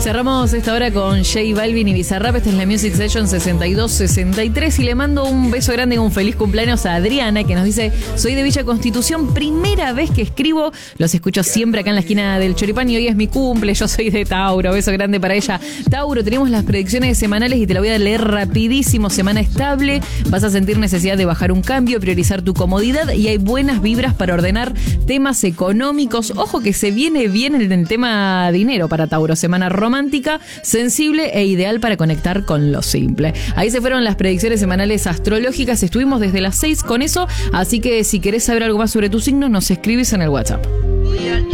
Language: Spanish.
Cerramos esta hora con J Balvin y Bizarrap. Esta es la Music Session 62-63 y le mando un beso grande y un feliz cumpleaños a Adriana, que nos dice: soy de Villa Constitución, primera vez que escribo, los escucho siempre acá en la esquina del Choripán y hoy es mi cumple, yo soy de Tauro, beso grande para ella. Tauro, tenemos las predicciones semanales y te la voy a leer rapidísimo. Semana estable, vas a sentir necesidad de bajar un cambio, priorizar tu comodidad y hay buenas vibras para ordenar temas económicos. Ojo que se viene bien el tema dinero para Tauro. Semana romántica, sensible e ideal para conectar con lo simple. Ahí se fueron las predicciones semanales astrológicas. Estuvimos desde las 6 con eso, así que si querés saber algo más sobre tu signo, nos escribís en el WhatsApp.